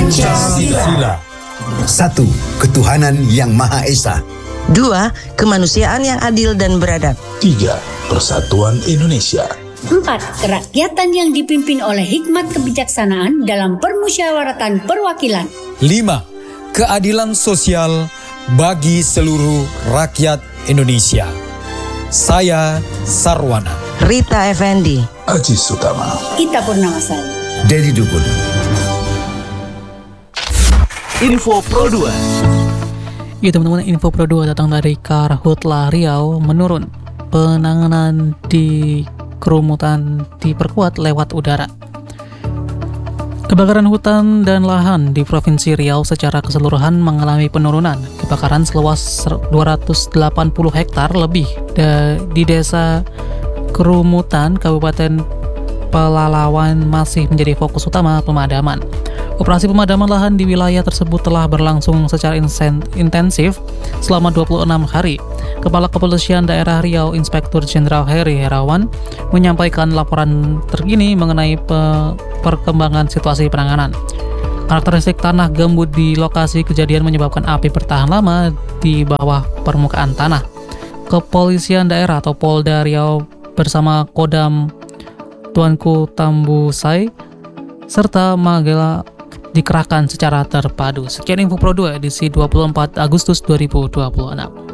Pancasila. 1. Ketuhanan yang Maha Esa. 2. Kemanusiaan yang adil dan beradab. 3. Persatuan Indonesia. 4. Kerakyatan yang dipimpin oleh hikmat kebijaksanaan dalam permusyawaratan perwakilan. 5. Keadilan sosial bagi seluruh rakyat Indonesia. Saya Sarwana. Rita Effendi. Aji Sutama. Ita Purnamasari. Dedi Dukun. Info Pro 2. Ya teman-teman, Info Pro 2 datang dari Karhutla Riau. Menurun, penanganan di kerumutan diperkuat lewat udara. Kebakaran hutan dan lahan di Provinsi Riau secara keseluruhan mengalami penurunan. Kebakaran seluas 280 hektar lebih di desa Kerumutan, Kabupaten Pelalawan masih menjadi fokus utama pemadaman. Operasi pemadaman lahan di wilayah tersebut telah berlangsung secara intensif selama 26 hari. Kepala Kepolisian Daerah Riau, Inspektur Jenderal Heri Herawan, menyampaikan laporan terkini mengenai perkembangan situasi penanganan. Karakteristik tanah gembut di lokasi kejadian menyebabkan api bertahan lama di bawah permukaan tanah. Kepolisian Daerah atau Polda Riau bersama Kodam Tuanku Tambusai serta Magela dikerahkan secara terpadu. Sekian Info Pro 2 edisi 24 Agustus 2026.